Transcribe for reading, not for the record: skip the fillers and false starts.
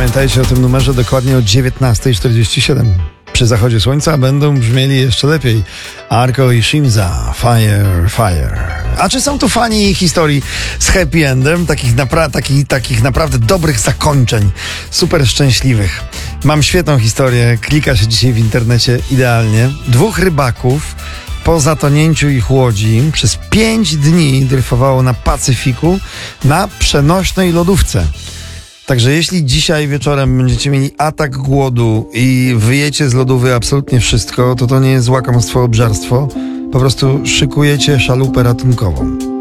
Pamiętajcie o tym numerze dokładnie o 19:47. Przy zachodzie słońca będą brzmieli jeszcze lepiej Arco i Shimza, Fire, Fire. A czy są tu fani historii z happy endem, takich naprawdę dobrych zakończeń, super szczęśliwych? Mam świetną historię, klika się dzisiaj w internecie idealnie. 2 rybaków po zatonięciu ich łodzi przez 5 dni dryfowało na Pacyfiku na przenośnej lodówce. Także jeśli dzisiaj wieczorem będziecie mieli atak głodu i wyjecie z lodówy absolutnie wszystko, to nie jest łakomstwo, obżarstwo. Po prostu szykujecie szalupę ratunkową.